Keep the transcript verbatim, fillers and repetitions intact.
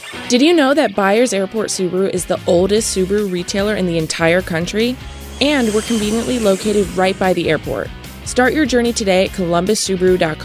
Did you know that Byers Airport Subaru is the oldest Subaru retailer in the entire country? And we're conveniently located right by the airport. Start your journey today at columbus subaru dot com.